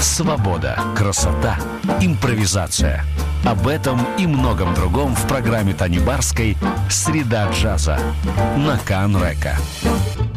Свобода, красота, импровизация. Об этом и многом другом в программе Тани Барской «Среда джаза» на Канн-Река.